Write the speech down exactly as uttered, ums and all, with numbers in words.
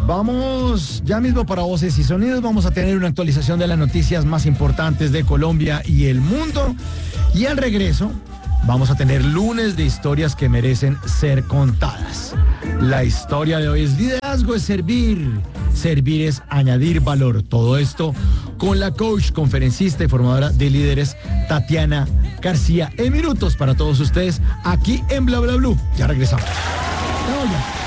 Vamos ya mismo para Voces y Sonidos. Vamos a tener una actualización de las noticias más importantes de Colombia y el mundo. Y al regreso vamos a tener lunes de historias que merecen ser contadas. La historia de hoy es: liderazgo es servir, servir es añadir valor. Todo esto con la coach, conferencista y formadora de líderes Tatiana García, en minutos para todos ustedes aquí en Bla Bla Blue. Ya regresamos. Chao, ya.